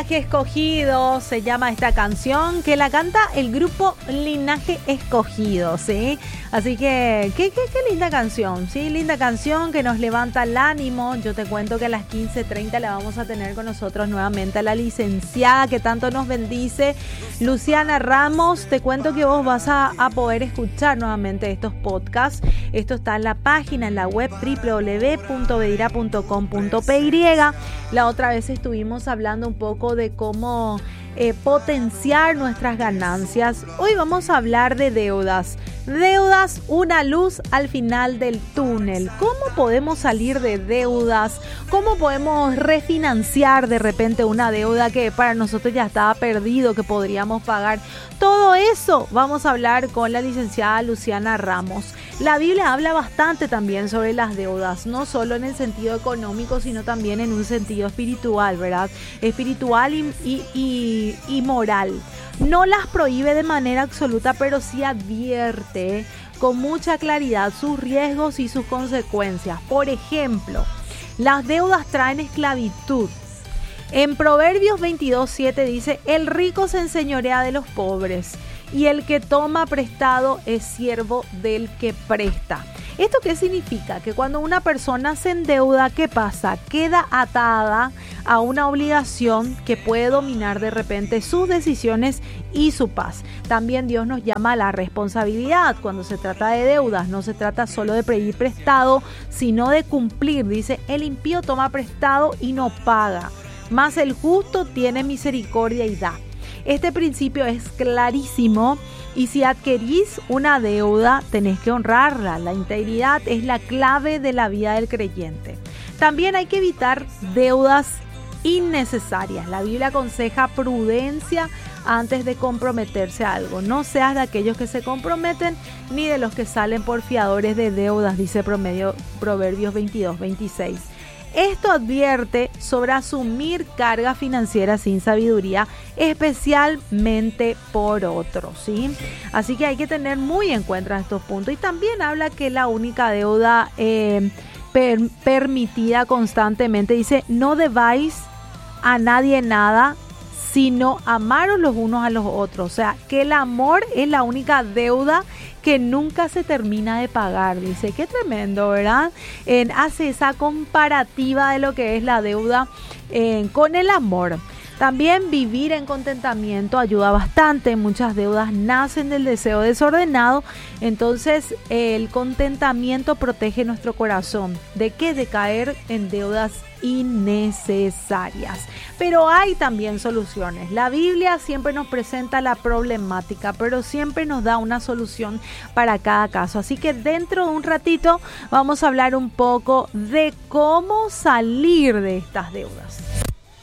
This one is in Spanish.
Linaje Escogido se llama esta canción, que la canta el grupo Linaje Escogido, ¿sí? Así que, qué linda canción, ¿sí? Linda canción que nos levanta el ánimo. Yo te cuento que a las 15:30 la vamos a tener con nosotros nuevamente a la licenciada que tanto nos bendice, Luciana Ramos. Te cuento que vos vas a poder escuchar nuevamente estos podcasts. Esto está en la página, en la web www.beira.com.py. La otra vez estuvimos hablando un poco de cómo potenciar nuestras ganancias. Hoy vamos a hablar de deudas. Deudas, una luz al final del túnel. ¿Cómo podemos salir de deudas? ¿Cómo podemos refinanciar de repente una deuda que para nosotros ya estaba perdido, que podríamos pagar? Todo eso vamos a hablar con la licenciada Luciana Ramos. La Biblia habla bastante también sobre las deudas, no solo en el sentido económico, sino también en un sentido espiritual, ¿verdad? Espiritual y moral. No las prohíbe de manera absoluta, pero sí advierte con mucha claridad sus riesgos y sus consecuencias. Por ejemplo, las deudas traen esclavitud. En Proverbios 22:7 dice: el rico se enseñorea de los pobres, y el que toma prestado es siervo del que presta. ¿Esto qué significa? Que cuando una persona se endeuda, ¿qué pasa? Queda atada a una obligación que puede dominar de repente sus decisiones y su paz. También Dios nos llama a la responsabilidad cuando se trata de deudas. No se trata solo de pedir prestado, sino de cumplir. Dice: el impío toma prestado y no paga, mas el justo tiene misericordia y da. Este principio es clarísimo, y si adquirís una deuda, tenés que honrarla. La integridad es la clave de la vida del creyente. También hay que evitar deudas innecesarias. La Biblia aconseja prudencia antes de comprometerse a algo. No seas de aquellos que se comprometen, ni de los que salen por fiadores de deudas, dice Proverbios 22:26. Esto advierte sobre asumir cargas financieras sin sabiduría, especialmente por otros, ¿sí? Así que hay que tener muy en cuenta estos puntos. Y también habla que la única deuda permitida constantemente, dice: no debáis a nadie nada, sino amaros los unos a los otros. O sea, que el amor es la única deuda que nunca se termina de pagar. Dice, qué tremendo, ¿verdad? Hace esa comparativa de lo que es la deuda con el amor. También vivir en contentamiento ayuda bastante. Muchas deudas nacen del deseo desordenado. Entonces, el contentamiento protege nuestro corazón. ¿De qué? De caer en deudas innecesarias. Pero hay también soluciones. La Biblia siempre nos presenta la problemática, pero siempre nos da una solución para cada caso. Así que dentro de un ratito vamos a hablar un poco de cómo salir de estas deudas.